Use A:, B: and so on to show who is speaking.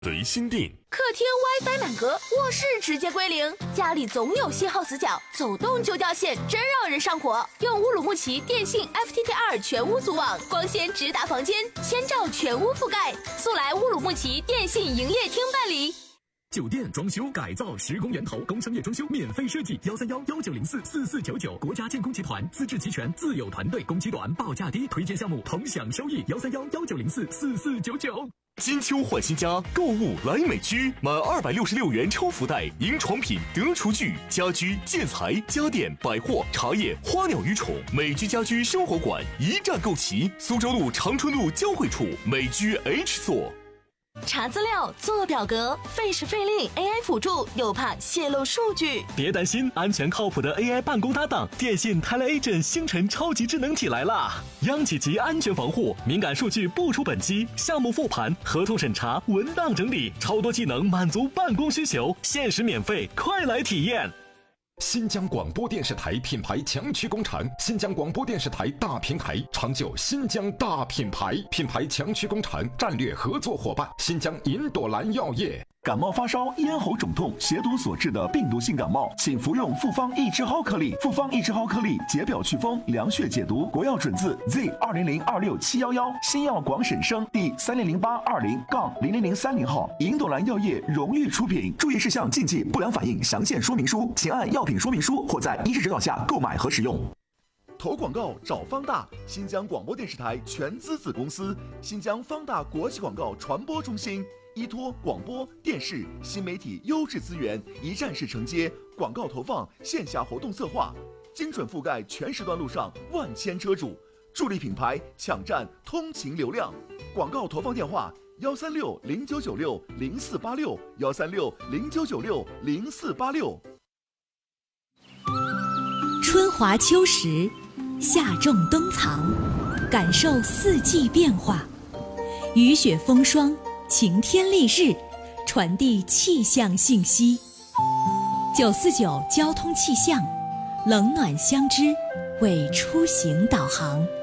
A: 随心定。
B: 客厅 WiFi 满格，卧室直接归零，家里总有信号死角，走动就掉线，真让人上火。用乌鲁木齐电信 FTTR 全屋组网，光纤直达房间，千兆全屋覆盖。速来乌鲁木齐电信营业厅办理。
C: 酒店装修改造10公源头，工商业装修免费设计，13119044499，国家建工集团资质齐全，自有团队，工期短，报价低，推荐项目同享收益，13119044499。
A: 金秋换新家，购物来美居，满266元抽福袋，赢床品、得厨具、家居、建材、家电、百货、茶叶、花鸟鱼虫，美居家居生活馆一站购齐。苏州路长春路交汇处，美居 H 座。
B: 查资料、做表格，费时费力 ，AI 辅助又怕泄露数据。
C: 别担心，安全靠谱的 AI 办公搭档，电信 TeleAgent 星辰超级智能体来啦！央企级安全防护，敏感数据不出本机，项目复盘、合同审查、文档整理，超多技能满足办公需求，限时免费，快来体验！
D: 新疆广播电视台品牌强区工厂，新疆广播电视台大平台，长久新疆大品牌，品牌强区工厂战略合作伙伴，新疆银朵兰药业。
E: 感冒发烧、咽喉肿痛、血毒所致的病毒性感冒，请服用复方益智蒿颗粒。复方益智蒿颗粒解表祛风、凉血解毒，国药准字 Z20026711，新药广审生第300820-00030号，银朵兰药业荣誉出品。注意事项、禁忌、不良反应详见说明书，请按药品说明书或在医师指导下购买和使用。
F: 投广告找方大，新疆广播电视台全资子公司，新疆方大国际广告传播中心。依托广播电视新媒体优质资源，一站式承接广告投放、线下活动策划，精准覆盖全时段路上万千车主，助力品牌抢占通勤流量。广告投放电话：13609960486，13609960486。
G: 春华秋实，夏种冬藏，感受四季变化，雨雪风霜，晴天丽日，传递气象信息。949交通气象，冷暖相知，为出行导航。